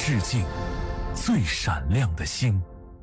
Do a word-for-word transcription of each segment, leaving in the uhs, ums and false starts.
致敬最闪亮的星。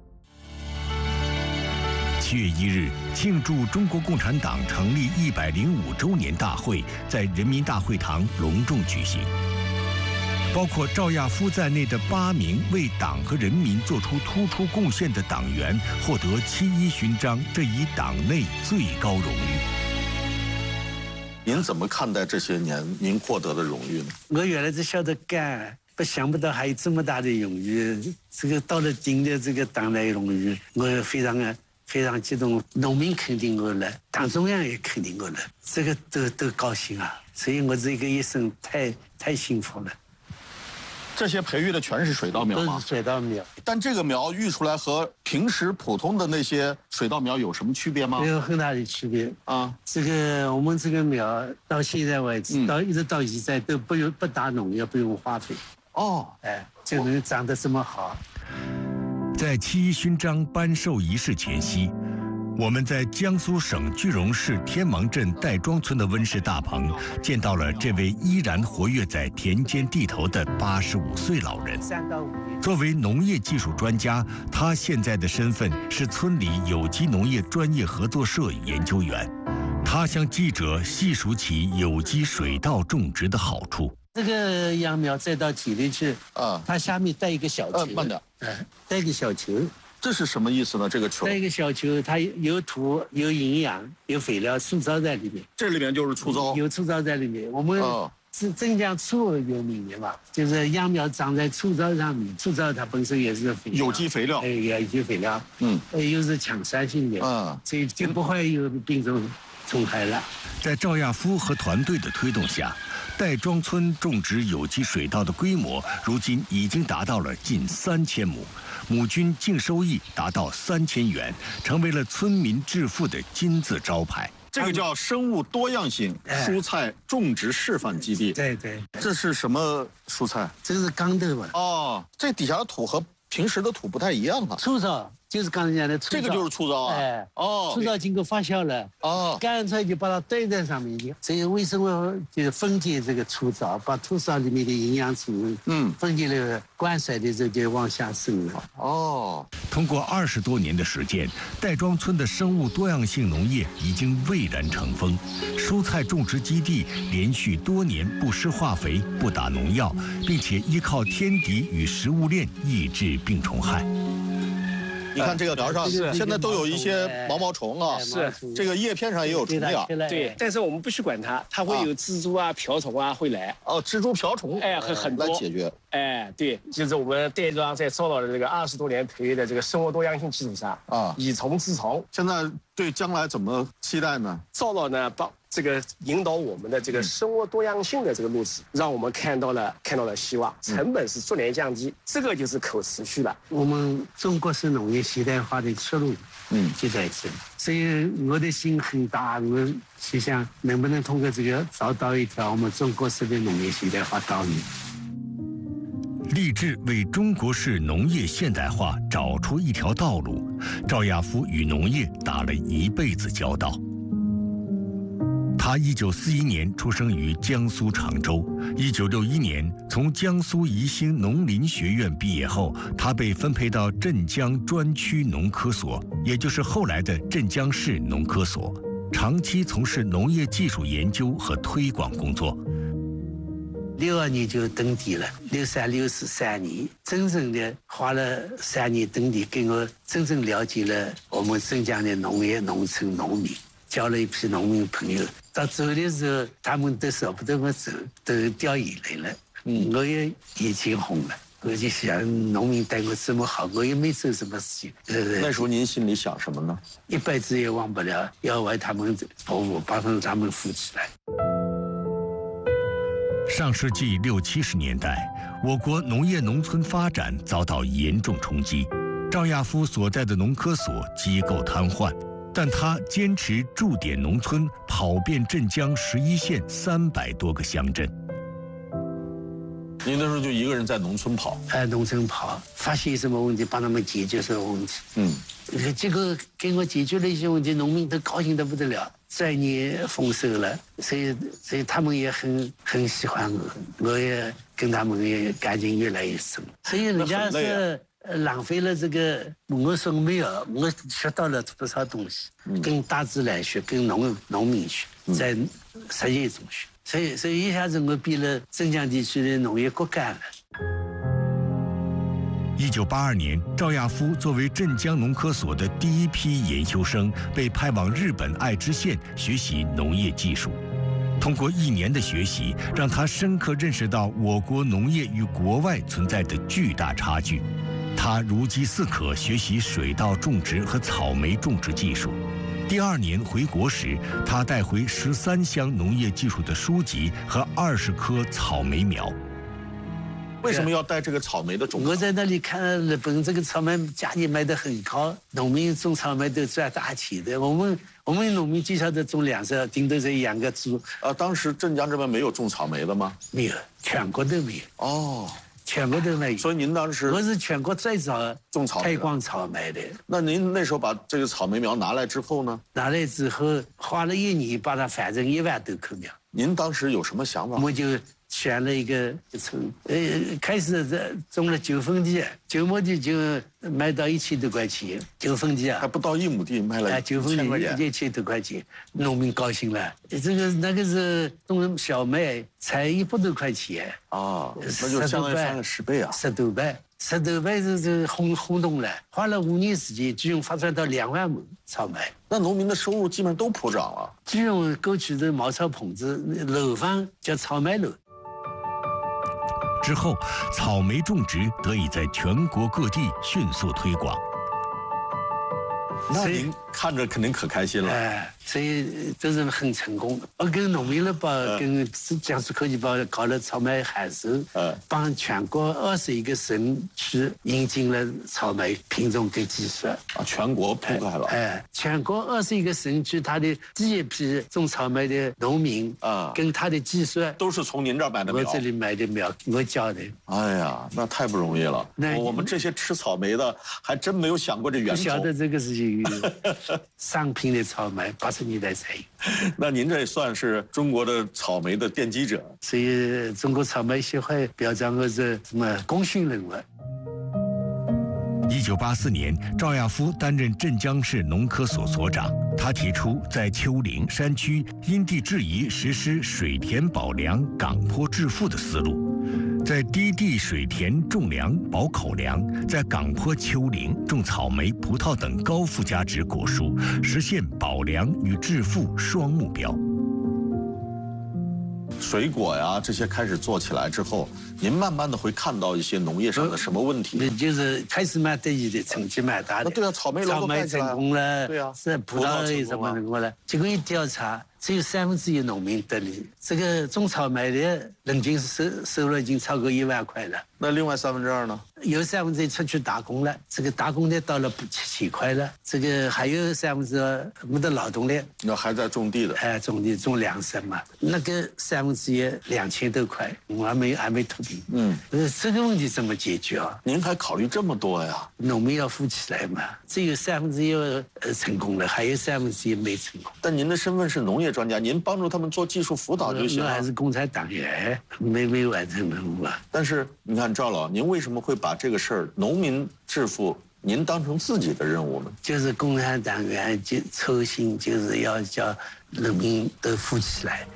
七月一日，庆祝中国共产党成立一百零五周年大会在人民大会堂隆重举行。包括赵亚夫在内的八名为党和人民做出突出贡献的党员获得七一勋章这一党内最高荣誉。 您怎么看待这些年您获得的荣誉呢？ 我原来只晓得干，不想不到还有这么大的荣誉。这个到了今的这个党内荣誉，我非常啊非常激动。农民肯定我了，党中央也肯定我了，这个都都高兴啊！所以我这个一生太太幸福了。 这些培育的全是水稻苗吗？ 都是水稻苗。 但这个苗育出来和平时普通的那些水稻苗有什么区别吗？ 有很大的区别啊！这个我们这个苗到现在为止，嗯、到一直到现在都不用不打农药，不用化肥。哦，哎，就能长得这么好。 在七一勋章颁授仪式前夕，我们在江苏省句容市天芒镇戴庄村的温室大棚，见到了这位依然活跃在田间地头的八十五岁老人。作为农业技术专家，他现在的身份是村里有机农业专业合作社研究员。他向记者细数起有机水稻种植的好处。 这个秧苗再到体里去啊，它下面带一个小球。 呃，慢点， 哎，带一个小球。 这是什么意思呢？这个球？ 带一个小球，它有土、有营养、有肥料、粗糙在里面。 这里面就是粗糙。 有粗糙在里面。我们是镇江醋有名的嘛，就是秧苗长在粗糙上面，粗糙它本身也是肥料， 有机肥料。 哎，有机肥料。嗯，又是强酸性的。嗯，所以就不会有病虫虫害了。 在赵亚夫和团队的推动下，戴庄村种植有机水稻的规模，如今已经达到了近三千亩，亩均净收益达到三千元，成为了村民致富的金字招牌。 这个叫生物多样性蔬菜种植示范基地。 对对， 这是什么蔬菜？ 这是豇豆吧？ 哦，这底下的土和平时的土不太一样啊。 粗糙。就是刚才讲的粗糙， 这个就是粗糙啊！ 哎，哦，粗糙经过发酵了，哦，干脆就把它堆在上面去。所以为什么就是分解这个粗糙，把土壤里面的营养成分，嗯，分解了，灌溉的时候就往下渗了。 哦，通过二十多年的实践，戴庄村的生物多样性农业已经蔚然成风。蔬菜种植基地连续多年不施化肥、不打农药，并且依靠天敌与食物链抑制病虫害。 你看这个苗上现在都有一些毛毛虫啊， 是这个叶片上也有虫咬。 对，但是我们不去管它，它会有蜘蛛啊、瓢虫啊会来。 哦，蜘蛛、瓢虫， 哎，很很多来解决。 哎，对，就是我们戴庄在造到的这个二十多年培育的这个生物多样性基础上啊，以虫治虫。 现在对将来怎么期待呢？ 造到呢，帮这个引导我们的这个生物多样性的这个路子，让我们看到了看到了希望，成本是逐年降低，这个就是可持续了。 我们中国式农业现代化的出路，嗯，就在这里。所以我的心很大，我就想能不能通过这个找到一条我们中国式的农业现代化道路。 立志为中国式农业现代化找出一条道路，赵亚夫与农业打了一辈子交道。他一九四一年出生于江苏常州，一九六一年从江苏宜兴农林学院毕业后，他被分配到镇江专区农科所，也就是后来的镇江市农科所，长期从事农业技术研究和推广工作。 六二年就登地了，六三六四三年，真正的花了三年登地，给我真正了解了我们镇江的农业、农村、农民，交了一批农民朋友。到走的时候，他们都舍不得我走，都掉眼泪了。嗯，我也眼睛红了。我就想，农民对我这么好，我也没做什么事情。呃， 那时候您心里想什么呢？ 一辈子也忘不了，要为他们服务，帮助他们富起来。 上世纪六七十年代，我国农业农村发展遭到严重冲击，赵亚夫所在的农科所机构瘫痪，但他坚持驻点农村，跑遍镇江十一县三百多个乡镇。 您那时候就一个人在农村跑？ 哎，农村跑，发现什么问题，帮他们解决什么问题。嗯，结果给我解决了一些问题，农民都高兴得不得了。这一年丰收了，所以所以他们也很很喜欢我，我也跟他们的感情越来越深。所以人家是浪费了这个。我说没有，我学到了不少东西，嗯、跟大自然学，跟农农民学，在实验中学。所以，所以一下子我变了镇江地区的农业骨干了。 一九八二年，赵亚夫作为镇江农科所的第一批研修生，被派往日本爱知县学习农业技术。通过一年的学习，让他深刻认识到我国农业与国外存在的巨大差距。他如饥似渴学习水稻种植和草莓种植技术。第二年回国时，他带回十三箱农业技术的书籍和二十棵草莓苗。 为什么要带这个草莓的种子？ 我在那里看日本这个草莓价钱卖得很高，农民种草莓都赚大钱的。我们我们农民就晓得种粮食，顶多是养个猪。 啊，当时镇江这边没有种草莓的吗？ 没有，全国都没有。 哦。 全国都没有， 所以您当时我是全国最早种草推广草莓的。 那您那时候把这个草莓苗拿来之后呢？ 拿来之后花了一年把它繁成一万多棵苗。 您当时有什么想法？ 我就选了一个村，呃，开始这种了九分地，九亩地就卖到一千多块钱，九分地啊， 还不到一亩地卖了九分地一千多块钱，农民高兴了。这个那个是种小麦才一百多块钱啊，那就相当于翻了十倍啊， 十多倍。十多倍是是轰轰动了，花了五年时间，居然发展到两万亩草莓。 那农民的收入基本上都普涨了。 居然过去的茅草棚子楼房叫草莓楼。 之后，草莓种植得以在全国各地迅速推广。 那您看着肯定可开心了。 哎，所以这是很成功。我跟农民日报、跟江苏科技报搞了草莓函授，帮全国二十一个省区引进了草莓品种跟技术。 啊，全国铺盖了。 哎，全国二十一个省区，他的第一批种草莓的农民啊，跟他的技术都是从您这儿买的苗。 我这里买的苗，我教的。 哎呀，那太不容易了。 那我们这些吃草莓的，还真没有想过这源头。 不晓得这个事情。上品的草莓，八十年代才有。 那您这也算是中国的草莓的奠基者。 所以中国草莓协会表彰我是什么功勋人物。 一九八四年，赵亚夫担任镇江市农科所所长。他提出在丘陵山区因地制宜实施水田保粮、岗坡致富的思路。在低地水田种粮保口粮，在岗坡丘陵种草莓、葡萄等高附加值果蔬，实现保粮与致富双目标。 水果呀，这些开始做起来之后，您慢慢的会看到一些农业上的什么问题？ 那就是开始蛮得意的，成绩蛮大的。 对啊，草莓草莓成功了， 对啊， 是葡萄也什么成功了。结果一调查，只有三分之一农民得利。这个种草莓的人均收收入已经超过一万块了。 那另外三分之二呢？ 有三分之一出去打工了，这个打工的到了七千块了。这个还有三分之二没得劳动力， 那还在种地的。 哎，种地种粮食嘛，那个三分之一两千多块，我还没还没脱贫。嗯，呃，这个问题怎么解决啊？ 您还考虑这么多呀？ 农民要富起来嘛，只有三分之一呃成功了，还有三分之一没成功。 但您的身份是农业专家，您帮助他们做技术辅导就行了。 我还是共产党员，没没完成任务啊。 但是你看赵老，您为什么会把这个事儿农民致富您当成自己的任务呢？ 就是共产党员就抽心，就是要叫人民都富起来。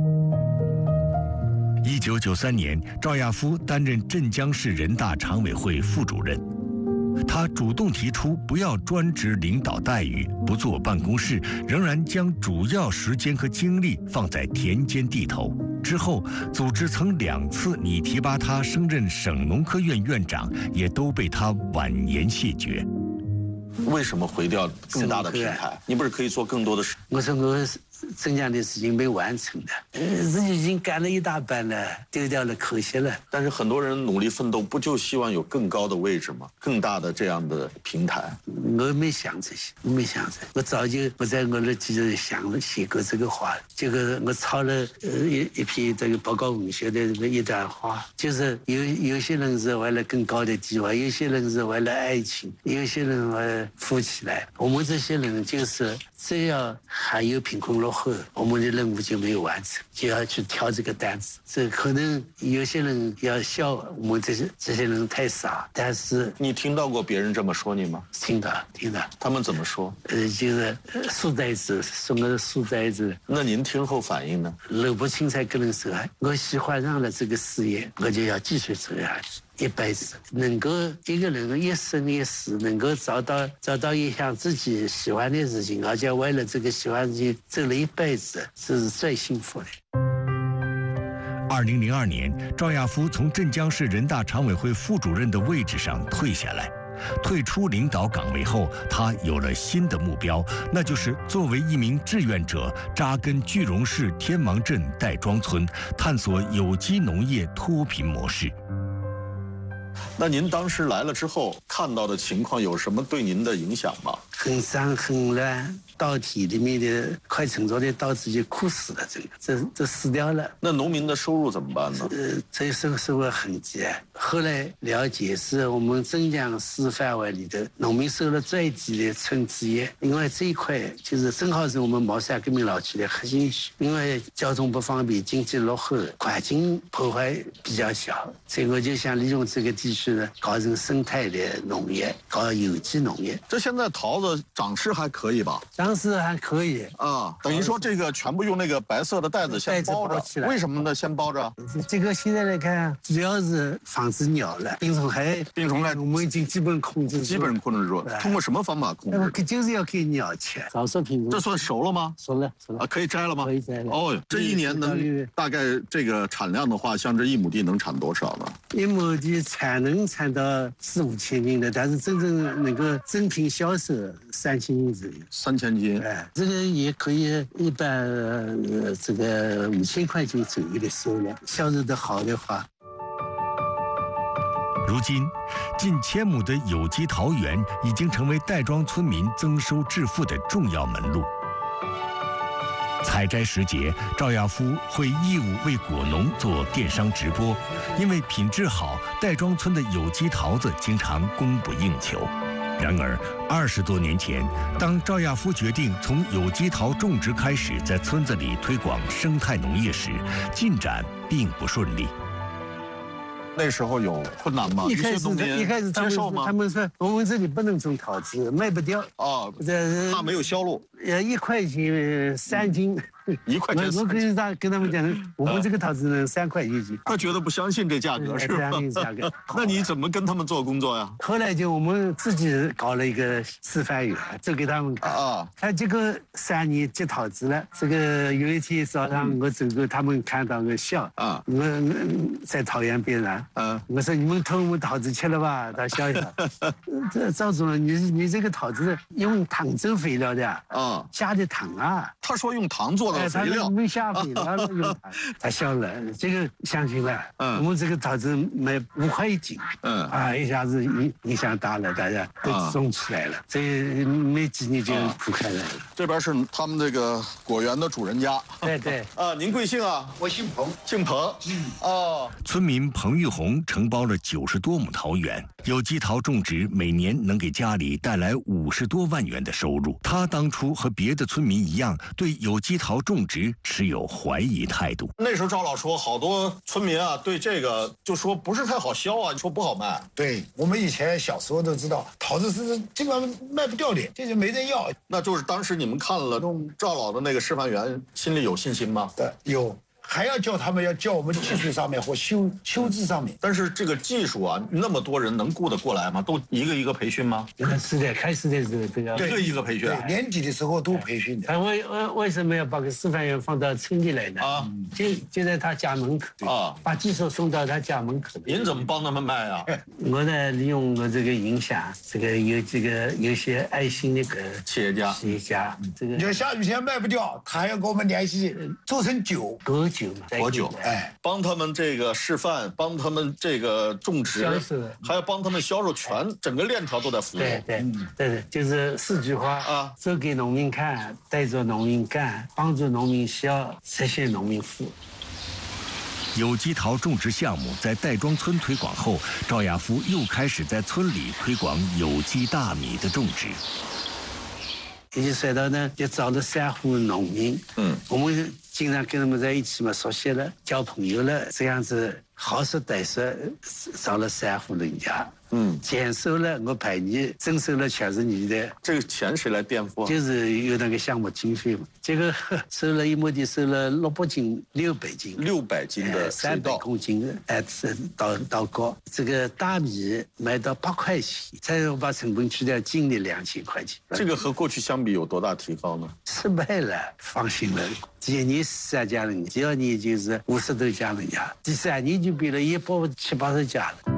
一九九三年，赵亚夫担任镇江市人大常委会副主任。他主动提出不要专职领导待遇，不坐办公室，仍然将主要时间和精力放在田间地头。之后，组织曾两次拟提拔他升任省农科院院长，也都被他婉言谢绝。 为什么回掉更大的平台？你不是可以做更多的事？ 我说我镇江的事情没完成的，呃，自己已经干了一大半了，丢掉了，可惜了。 但是很多人努力奋斗，不就希望有更高的位置吗？更大的这样的平台？ 我没想这些，我没想这，我早就不在我的记者想写过这个话了。结果我抄了呃一一篇这个报告文学的这个一段话，就是有有些人是为了更高的地位，有些人是为了爱情，有些人为了富起来。我们这些人就是只要还有贫困落落后，我们的任务就没有完成，就要去挑这个担子。这可能有些人要笑我们这些这些人太傻，但是你听到过别人这么说你吗？ 听到听到， 他们怎么说？ 呃，就是书呆子，送个书呆子。 那您听后反应呢？ 路不青菜各人走啊！我喜欢上了这个事业，我就要继续走下去。一辈子能够一个人一生一世能够找到找到一项自己喜欢的事情，而且为了这个喜欢的事情走了一辈子，这是最幸福的。 二零零二年，赵亚夫从镇江市人大常委会副主任的位置上退下来。退出领导岗位后，他有了新的目标，那就是作为一名志愿者，扎根句容市天王镇戴庄村，探索有机农业脱贫模式。 那您当时来了之后看到的情况有什么对您的影响吗？ 很脏很乱，稻田里面的快成熟的稻子就枯死了，这个这这死掉了。 那农民的收入怎么办呢？ 呃，这生生活很艰难。后来了解，是我们镇江市范围里的农民收入最低的村之一，因为这一块就是正好是我们茅山革命老区的核心区，因为交通不方便，经济落后，环境破坏比较小，所以我就想利用这个地区呢，搞成生态的农业，搞有机农业。 这现在桃子长势还可以吧？ 当时还可以啊，等于说这个全部用那个白色的袋子先包着，为什么呢？先包着？ 这个现在来看，主要是防止鸟了，病虫害。 病虫害我们已经基本控制住， 基本控制住。通过什么方法控制？ 就是要给鸟吃。少数品种。 这算熟了吗？ 熟了，熟了啊，可以摘了吗？ 可以摘了。 哦，这一年能大概这个产量的话，像这一亩地能产多少呢？ 一亩地产能产到四五千斤的，但是真正能够正品销售三千斤左右。 三千斤， 哎，这个也可以一般、呃、这个五千块钱左右的收入，销售的好的话。 如今，近千亩的有机桃园已经成为戴庄村民增收致富的重要门路。采摘时节，赵亚夫会义务为果农做电商直播，因为品质好，戴庄村的有机桃子经常供不应求。然而，二十多年前，当赵亚夫决定从有机桃种植开始，在村子里推广生态农业时，进展并不顺利。 那时候有困难吗？ 一开始，一开始他们他们说我们这里不能种桃子，卖不掉。 哦，这怕没有销路。 呃，一块钱三斤。 一块钱， 我我跟他跟他们讲，我们这个桃子呢三块一斤。 他觉得不相信这价格是吧？ 相信价格。 那你怎么跟他们做工作呀？ 后来就我们自己搞了一个示范园，就给他们看啊。他这个三年结桃子了。这个有一天早上我走过，他们看到我笑啊。我在桃园边上，嗯，我说你们偷我们桃子吃了吧？他笑笑。这赵主任，你你这个桃子用糖做肥料的啊？加的糖啊？ 他说用糖做的。 哎，他没下肥料用糖，他笑了，这个相信了。嗯，我们这个桃子卖五块一斤。嗯，啊，一下子影影响大了，大家都种起来了，这没几年就铺开来了。 这边是他们这个果园的主人家。 对对。 啊，您贵姓啊？ 我姓彭。 姓彭。嗯。哦。 村民彭玉红承包了九十多亩桃园，有机桃种植每年能给家里带来五十多万元的收入。他当初和别的村民一样，对有机桃种植持有怀疑态度。 那时候赵老说，好多村民啊，对这个就说不是太好销啊，说不好卖。 对，我们以前小时候都知道，桃子是基本上卖不掉的，这就没人要。 那就是当时你们看了赵老的那个示范园，心里有信心吗？ 对，有。还要教他们，要教我们技术上面或修修治上面。 但是这个技术啊，那么多人能顾得过来吗？都一个一个培训吗？ 是的，开始的时候这个一个一个培训。 对，年底的时候都培训的。 他为为为什么要把个示范园放到村里来呢？啊，就就在他家门口啊，把技术送到他家门口。 您怎么帮他们卖啊？ 我呢，利用我这个影响，这个有这个有些爱心的个企业家， 企业家，这个你要下雨天卖不掉，他还要跟我们联系，做成酒， 果酒嘛， 果酒。哎，帮他们这个示范，帮他们这个种植，还要帮他们销售，全整个链条都在服务。 对对对对，就是四句话啊：做给农民看，带着农民干，帮助农民销，实现农民富。 有机桃种植项目在戴庄村推广后，赵亚夫又开始在村里推广有机大米的种植。 一级赛道呢，就找了三户农民，嗯，我们经常跟他们在一起嘛，熟悉了，交朋友了，这样子好说歹说，找了三户人家。嗯，钱收了我赔你，真收了全是你的。 这个钱谁来垫付？ 就是有那个项目经费嘛。这个收了一亩地，收了六百斤、六百斤、 六百斤的三百公斤的，哎，是到到高。这个大米卖到八块钱，再把成本去掉，净的两千块钱。 这个和过去相比有多大提高呢？ 失败了，放心了。第一年三家人，第二年就是五十多家人家，第三年就变了一百七八十家了。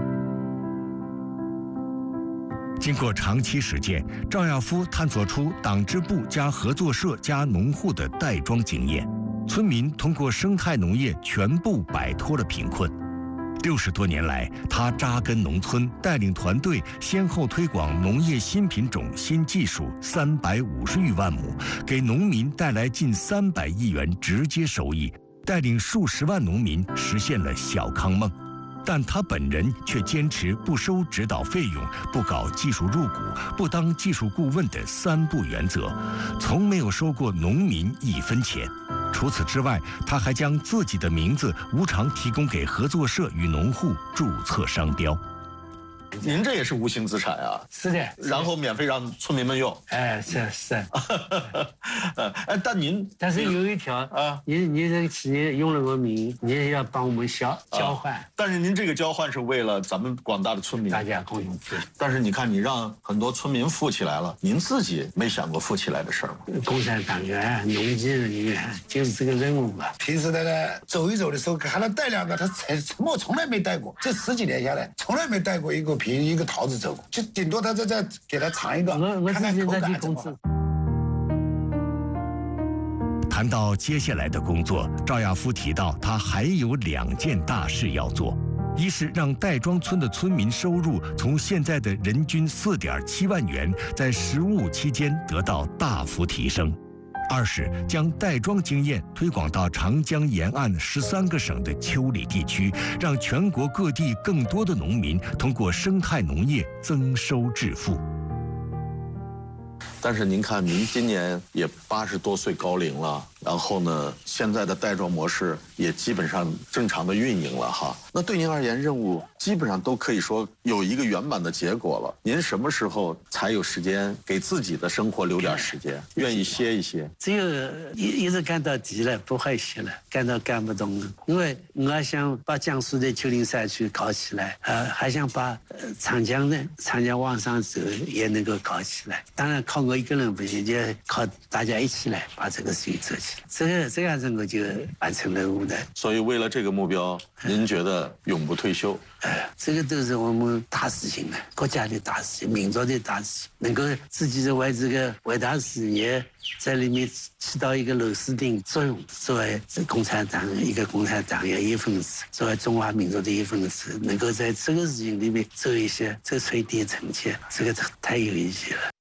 经过长期实践，赵亚夫探索出党支部加合作社加农户的袋装经验，村民通过生态农业全部摆脱了贫困。六十多年来，他扎根农村，带领团队先后推广农业新品种、新技术三百五十余万亩，给农民带来近三百亿元直接收益，带领数十万农民实现了小康梦。但他本人却坚持不收指导费用、不搞技术入股、不当技术顾问的三不原则，从没有收过农民一分钱。除此之外，他还将自己的名字无偿提供给合作社与农户注册商标。 您这也是无形资产啊！ 是的， 然后免费让村民们用。 哎，是是。 哎，但您但是有一条啊，你你这个企业用了我名，你也要帮我们交交换、啊。 但是您这个交换是为了咱们广大的村民， 大家共同付。 但是你看，你让很多村民富起来了，您自己没想过富起来的事儿吗？ 共产党员、农技人员就是这个任务吧。 平时在那走一走的时候，看他带两个，他什么从来没带过，这十几年下来，从来没带过一个皮一个桃子走过，就顶多他再再给他尝一个， 我我看看口感怎么。 谈到接下来的工作，赵亚夫提到他还有两件大事要做。一是让袋庄村的村民收入从现在的人均四点七万元，在“十五五”期间得到大幅提升；二是将袋庄经验推广到长江沿岸十三个省的丘陵地区，让全国各地更多的农民通过生态农业增收致富。 但是您看，您今年也八十多岁高龄了，然后呢，现在的袋装模式也基本上正常的运营了哈。那对您而言，任务基本上都可以说有一个圆满的结果了。您什么时候才有时间给自己的生活留点时间，愿意歇一歇？ 只有一一直干到底了，不会歇了，干到干不动了。因为我还想把江苏的丘陵山区搞起来，呃，还想把呃长江的长江往上走也能够搞起来。当然靠我一个人不行，就靠大家一起来把这个事情做起来。这个这样子我就完成任务的。 所以为了这个目标，您觉得永不退休？ 哎，这个都是我们大事情了，国家的大事情，民族的大事情，能够自己为这个伟大事业在里面起到一个螺丝钉作用，作为共产党一个共产党员一份子，作为中华民族的一份子，能够在这个事情里面做一些走出一点成绩，这个太有意义了。